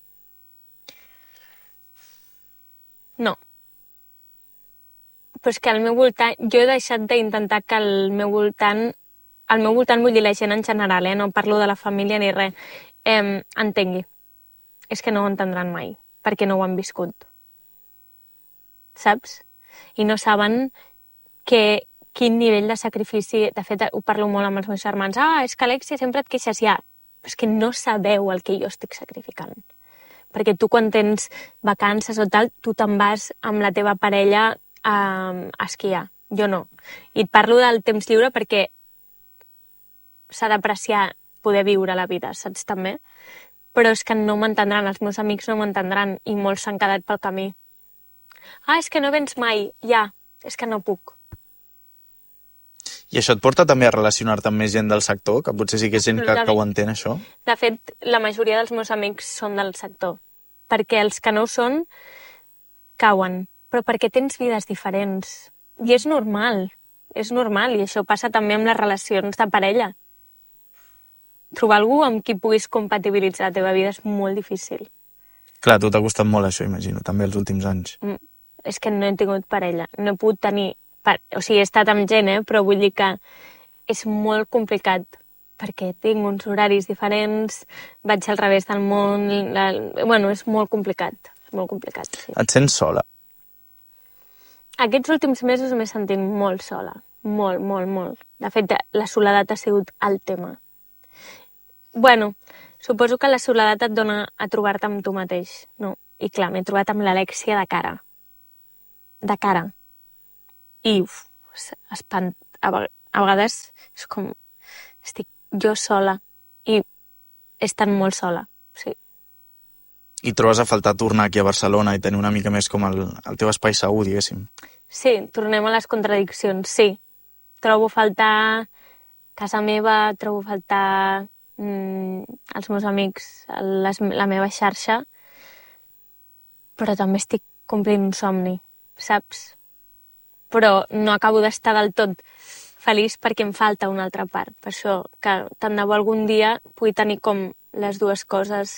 No. Però és que al meu voltant... Jo he deixat d'intentar que al meu voltant... Al meu voltant vull dir la gent en general, eh? No parlo de la família ni res. Eh, entengui. És que no ho entendran mai, perquè no ho han viscut. Saps? I no saben que... quin nivell de sacrifici... De fet, ho parlo molt amb els meus germans. Ah, és que Alexia, sempre et queixes ja. Però és que no sabeu el que jo estic sacrificant. Perquè tu, quan tens vacances o tal, tu te'n vas amb la teva parella a, a esquiar. Jo no. I et parlo del temps lliure perquè s'ha d'apreciar poder viure la vida, saps, també? Però és que no m'entendran, els meus amics no m'entendran, i molts s'han quedat pel camí. Ah, és que no vens mai. Ja, és que no puc. I això et porta també a relacionar-te amb més gent del sector? Que potser sí que és gent que, que ho entén, això? De fet, la majoria dels meus amics són del sector. Perquè els que no ho són, cauen. Però perquè tens vides diferents. I és normal. És normal. I això passa també amb les relacions de parella. Trobar algú amb qui puguis compatibilitzar la teva vida és molt difícil. Clar, a tu t'ha costat molt això, imagino, també els últims anys. Mm. És que no he tingut parella. No he pogut tenir... O sigui, he estat amb gent, eh? Però vull dir que és molt complicat perquè tinc uns horaris diferents, vaig al revés del món... La... Bueno, és molt complicat. És molt complicat, sí. Et sents sola? Aquests últims mesos m'he sentit molt sola. Molt, molt, molt. De fet, la soledat ha sigut el tema. Bueno, suposo que la soledat et dona a trobar-te amb tu mateix, no? I clar, m'he trobat amb l'Alexia de cara. De cara. I uf, espant... a vegades és com... Estic jo sola i he estat molt sola, sí. I trobes a faltar tornar aquí a Barcelona i tenir una mica més com el, el teu espai segur, diguéssim? Sí, tornem a les contradiccions, sí. Trobo a faltar casa meva, trobo a faltar mm, els meus amics, les, la meva xarxa, però també estic complint un somni, saps? Però no acabo d'estar del tot feliç perquè em falta una altra part. Per això que tant de bo algun dia pugui tenir com les dues coses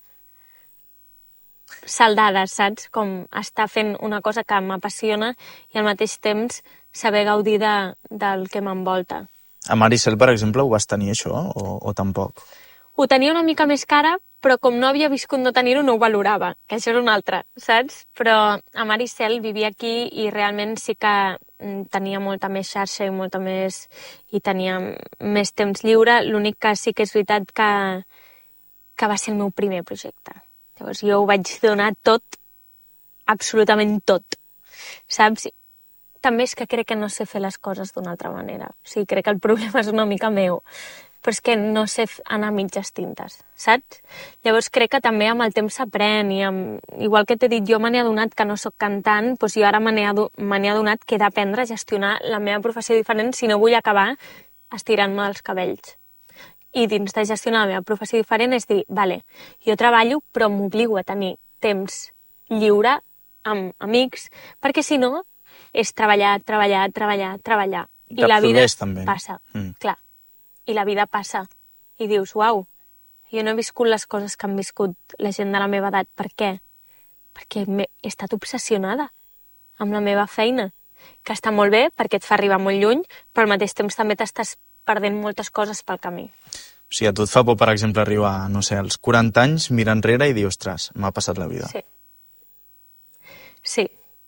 saldades, saps? Com estar fent una cosa que m'apassiona i al mateix temps saber gaudir de, del que m'envolta. A Maricel, per exemple, ho vas tenir això o, o tampoc? Ho tenia una mica més cara, però com no havia viscut no tenir-ho, no ho valorava, que això és una altra, saps? Però a Maricel vivia aquí i realment sí que tenia molta més xarxa i molta més... i tenia més temps lliure. L'únic que sí que és veritat que, que va ser el meu primer projecte. Llavors jo ho vaig donar tot, absolutament tot, saps? També és que crec que no sé fer les coses d'una altra manera. O sigui, crec que el problema és una mica meu. però és que no sé anar a mitges tintes, saps? Llavors crec que també amb el temps s'aprèn i amb... igual que t'he dit, jo me n'he adonat que no sóc cantant, doncs jo ara me n'he ado... adonat que he d'aprendre a gestionar la meva professió diferent si no vull acabar estirant-me els cabells. I dins de gestionar la meva professió diferent és dir, vale, jo treballo però m'obligo a tenir temps lliure amb amics, perquè si no és treballar, treballar, treballar, treballar. I la vida també. passa, mm. clar. I la vida passa. I dius, uau, jo no he viscut les coses que han viscut la gent de la meva edat. Per què? Perquè he estat obsessionada amb la meva feina, que està molt bé perquè et fa arribar molt lluny, però al mateix temps també t'estàs perdent moltes coses pel camí. O sigui, a tu et fa por, per exemple, arribar, no sé, als quaranta anys, mirar enrere i dir, ostres, m'ha passat la vida. Sí. Sí.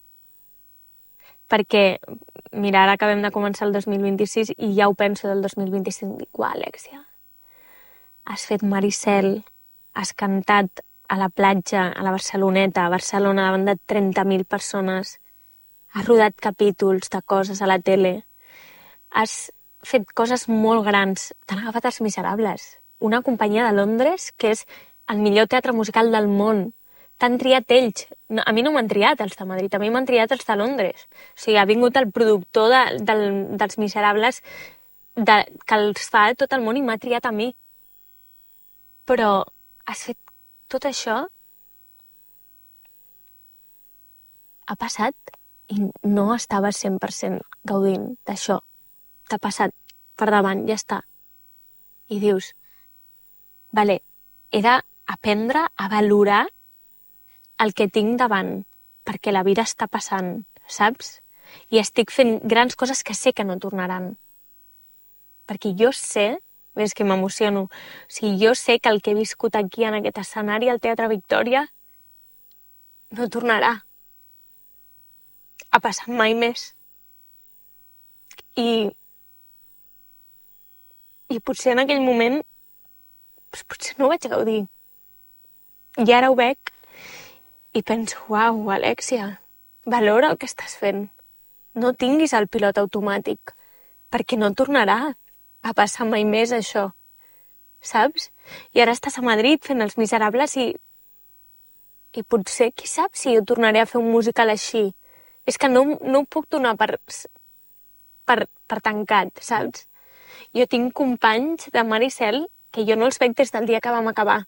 Perquè, mira, ara acabem de començar el dos mil vint-i-sis i ja ho penso del dos mil vint-i-cinc. Dic, uah, Alèxia, has fet Maricel, has cantat a la platja, a la Barceloneta, a Barcelona, davant de trenta mil persones, has rodat capítols de coses a la tele, has fet coses molt grans, t'han agafat Els Miserables, una companyia de Londres que és el millor teatre musical del món. T'han triat ells. No, a mi no m'han triat els de Madrid, a mi m'han triat els de Londres. O sigui, ha vingut el productor de, del, dels Miserables de, que els fa tot el món i m'ha triat a mi. Però has fet tot això? Ha passat i no estaves cent per cent gaudint d'això. T'ha passat per davant, ja està. I dius, vale, he d'aprendre a valorar el que tinc davant, perquè la vida està passant, saps? I estic fent grans coses que sé que no tornaran. Perquè jo sé, és que m'emociono, o sigui, jo sé que el que he viscut aquí en aquest escenari, al Teatre Victòria, no tornarà a passar mai més. I, i potser en aquell moment doncs potser no ho vaig gaudir. I ara ho veig i penso, uau, Alèxia, valora el que estàs fent. No tinguis el pilot automàtic, perquè no tornarà a passar mai més això, saps? I ara estàs a Madrid fent Els Miserables i, i potser, qui sap si jo tornaré a fer un musical així. És que no, no ho puc donar per, per, per tancat, saps? Jo tinc companys de Maricel que jo no els veig des del dia que vam acabar.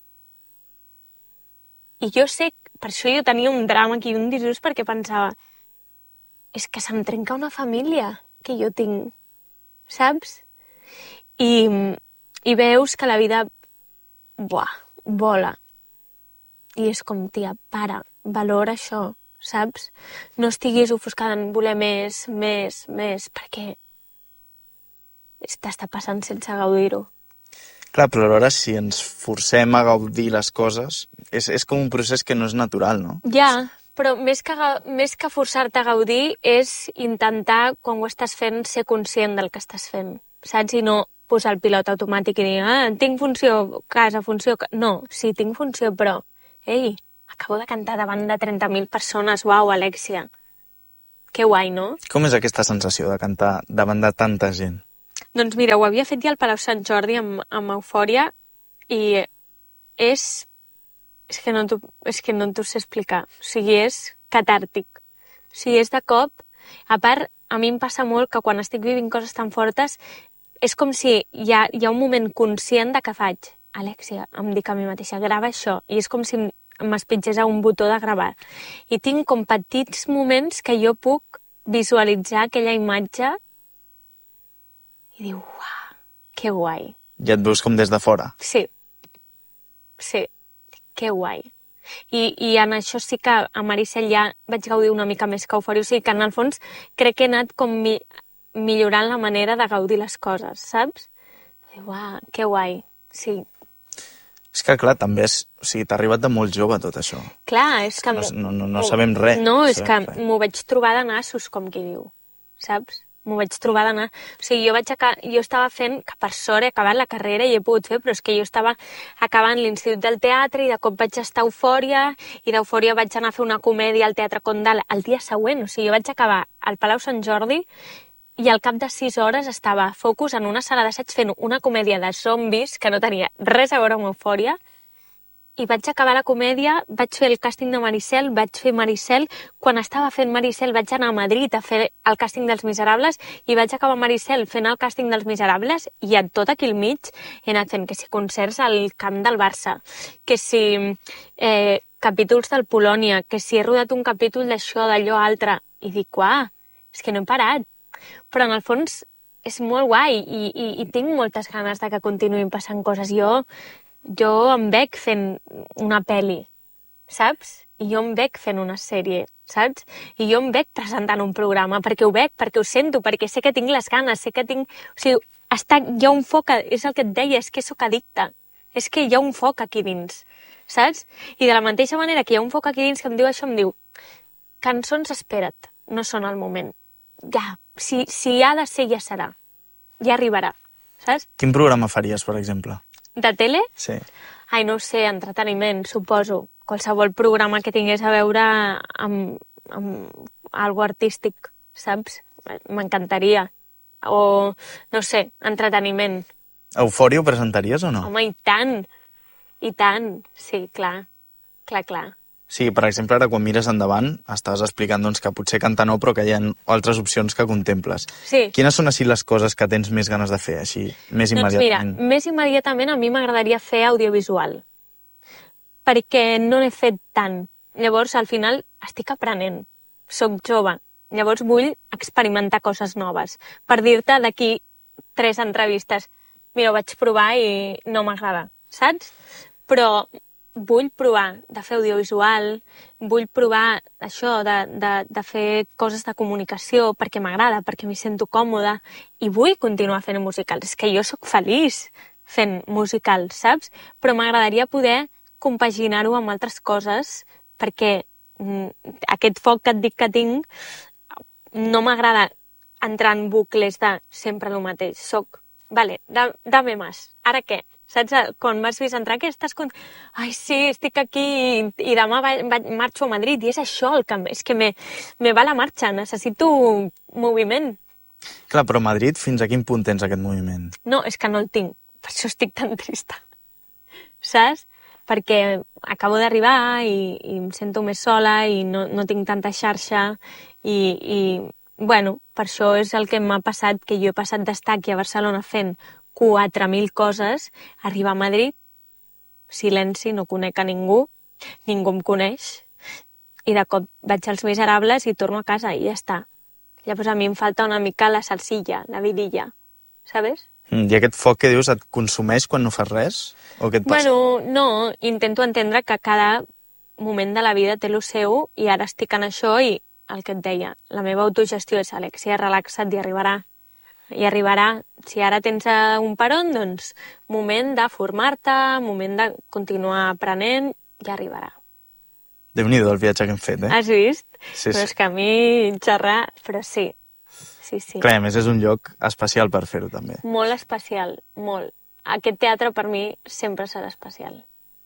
I jo sé, per això jo tenia un drama aquí, un disgust, perquè pensava, és que se'm trenca una família que jo tinc, saps? I, i veus que la vida, buah, vola. I és com, tia, para, valora això, saps? No estiguis ofuscada en voler més, més, més, perquè t'està passant sense gaudir-ho. Clar, però alhora si ens forcem a gaudir les coses, és, és com un procés que no és natural, no? Ja, però més que, més que forçar-te a gaudir és intentar, quan ho estàs fent, ser conscient del que estàs fent, saps? I no posar el pilot automàtic i dir, ah, tinc funció, casa, funció... No, sí, tinc funció, però, ei, acabo de cantar davant de trenta mil persones, uau, Alèxia. Que guai, no? Com és aquesta sensació de cantar davant de tanta gent? Doncs mira, ho havia fet ja al Palau Sant Jordi amb, amb Eufòria i és... És que, no és que no t'ho sé explicar. O sigui, és catàrtic. O sigui, és de cop... A part, a mi em passa molt que quan estic vivint coses tan fortes és com si hi ha, hi ha un moment conscient de què faig. Alèxia, em dic a mi mateixa, grava això. I és com si m'espitgés a un botó de gravar. I tinc com petits moments que jo puc visualitzar aquella imatge i diu, uah, que guai. Ja et veus com des de fora. Sí, sí, que guai. I, i en això sí que a Maricel ja vaig gaudir una mica més que Eufòria. O sigui que en el fons crec que he anat com mi, millorant la manera de gaudir les coses, saps? Uah, que guai, sí. És que, clar, també és... O sigui, t'ha arribat de molt jove tot això. Clar, és que... No, no, no, no sabem res. No, és que res. M'ho vaig trobar de nassos, com qui diu, saps? M'ho vaig trobar d'anar... O sigui, jo, vaig acabar, jo estava fent, que per sort he acabat la carrera i he pogut fer, però és que jo estava acabant l'Institut del Teatre i de cop vaig estar a Eufòria i d'Eufòria vaig anar a fer una comèdia al Teatre Condal el dia següent. O sigui, jo vaig acabar al Palau Sant Jordi i al cap de sis hores estava focus en una sala d'assaig fent una comèdia de zombis que no tenia res a veure amb Eufòria, i vaig acabar la comèdia, vaig fer el càsting de Maricel, vaig fer Maricel, quan estava fent Maricel vaig anar a Madrid a fer el càsting dels Miserables i vaig acabar Maricel fent el càsting dels Miserables i en tot aquí al mig he anat fent que si concerts al camp del Barça, que si eh, capítols del Polònia, que si he rodat un capítol d'això, d'allò altre, i dic, uah, és que no he parat. Però en el fons és molt guai i, i, i tinc moltes ganes de que continuïn passant coses. Jo, jo em veig fent una pel·li, saps? I jo em veig fent una sèrie, saps? I jo em veig presentant un programa, perquè ho veig, perquè ho sento, perquè sé que tinc les ganes, sé que tinc... O sigui, està, hi ha un foc, és el que et deia, és que sóc addicta. És que hi ha un foc aquí dins, saps? I de la mateixa manera que hi ha un foc aquí dins que em diu això, em diu cançons, espera't, no són el moment. Ja, si, si ha de ser, ja serà. Ja arribarà, saps? Quin programa faries, per exemple? De tele? Sí. Ai, no ho sé, entreteniment, suposo. Qualsevol programa que tingués a veure amb, amb algo artístic, saps? M'encantaria. O, no sé, entreteniment. Eufòria ho presentaries o no? Home, i tant! I tant, sí, clar. Clar, clar. Sí, per exemple, ara quan mires endavant estàs explicant doncs, que potser cantar no, però que hi ha altres opcions que contemples. Sí. Quines són així les coses que tens més ganes de fer, així, més immediatament? Doncs mira, més immediatament a mi m'agradaria fer audiovisual, perquè no n'he fet tant. Llavors, al final, estic aprenent. Soc jove. Llavors vull experimentar coses noves. Per dir-te d'aquí tres entrevistes, mira, ho vaig provar i no m'agrada, saps? Però vull provar de fer audiovisual, vull provar això de, de, de fer coses de comunicació perquè m'agrada, perquè m'hi sento còmoda i vull continuar fent musicals. És que jo sóc feliç fent musicals, saps? Però m'agradaria poder compaginar-ho amb altres coses perquè mm, aquest foc que et dic que tinc no m'agrada entrar en bucles de sempre el mateix. Soc, vale, da, dame más. Ara què? Saps? Quan m'has vist entrar, que estàs... Con... Ai, sí, estic aquí i, i demà va, va, marxo a Madrid. I és això el que... És que me, me va la marxa. Necessito moviment. Clar, però a Madrid, fins a quin punt tens aquest moviment? No, és que no el tinc. Per això estic tan trista. Saps? Perquè acabo d'arribar i, i em sento més sola i no, no tinc tanta xarxa i, i, bueno, per això és el que m'ha passat, que jo he passat d'estar aquí a Barcelona fent quatre mil coses, arribar a Madrid, silenci, no conec a ningú, ningú em coneix, i de cop vaig als Miserables i torno a casa i ja està. Llavors a mi em falta una mica la salsilla, la vidilla, ¿sabes? I aquest foc que dius et consumeix quan no fas res? O què et passa? Bueno, no, intento entendre que cada moment de la vida té el seu i ara estic en això i el que et deia, la meva autogestió és Alexia, relaxa't i arribarà. I arribarà. Si ara tens un peron, doncs moment de formar-te, moment de continuar aprenent, ja arribarà. Déu-n'hi-do el viatge que hem fet, eh? Has vist? Sí, però sí. és que a mi xerrar... Però sí, sí, sí. Clar, a més és un lloc especial per fer-ho, també. Molt especial, molt. Aquest teatre per mi sempre serà especial.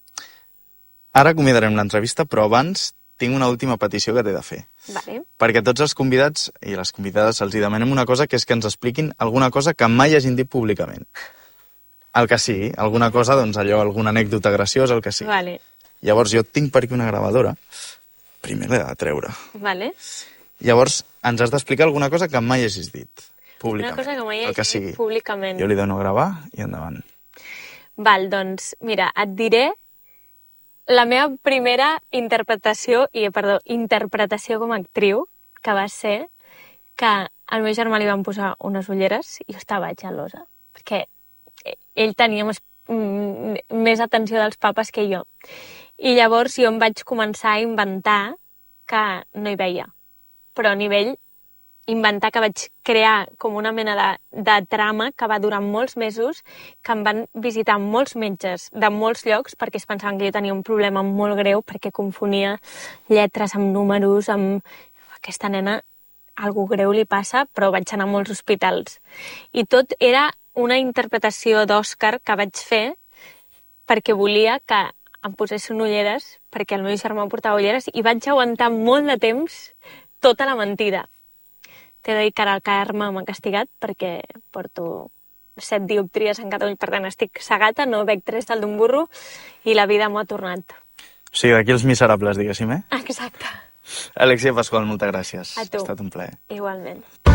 Ara acomiadarem l'entrevista, però abans tinc una última petició que t'he de fer. Vale. Perquè tots els convidats i les convidades els hi demanem una cosa, que és que ens expliquin alguna cosa que mai hagin dit públicament. El que sigui, alguna cosa, doncs allò, alguna anècdota graciosa, el que sigui. Vale. Llavors jo tinc per aquí una gravadora, primer l'he de treure. Vale. Llavors ens has d'explicar alguna cosa que mai hagis dit públicament. Una cosa que mai el que hagi sigui. dit públicament. Jo li dono a gravar i endavant. Val, doncs, mira, et diré la meva primera interpretació, i perdó, interpretació com a actriu, que va ser que al meu germà li van posar unes ulleres i jo estava gelosa, perquè ell tenia més, més atenció dels papes que jo. I llavors jo em vaig començar a inventar que no hi veia, però a nivell inventar que vaig crear com una mena de, de trama que va durar molts mesos, que em van visitar molts metges de molts llocs perquè es pensaven que jo tenia un problema molt greu perquè confonia lletres amb números, amb aquesta nena algú greu li passa, però vaig anar a molts hospitals. I tot era una interpretació d'Òscar que vaig fer perquè volia que em posessin ulleres, perquè el meu germà portava ulleres, i vaig aguantar molt de temps tota la mentida. T'he de dir que ara el Carme m'ha castigat perquè porto set dioptries en cada ull, per tant estic cegata, no veig tres del d'un burro i la vida m'ho ha tornat. O sigui, d'aquí els miserables, diguéssim, eh? Exacte. Alexia Pascual, moltes gràcies. A tu. Ha estat un plaer. Igualment.